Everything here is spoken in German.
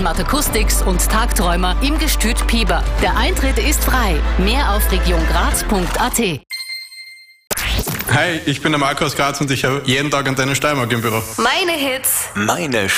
Smart Acoustics und Tagträumer im Gestüt Piber. Der Eintritt ist frei. Mehr auf regiongraz.at. Hi, ich bin der Marco aus Graz und ich habe jeden Tag Antenne Steiermark im Büro. Meine Hits. Meine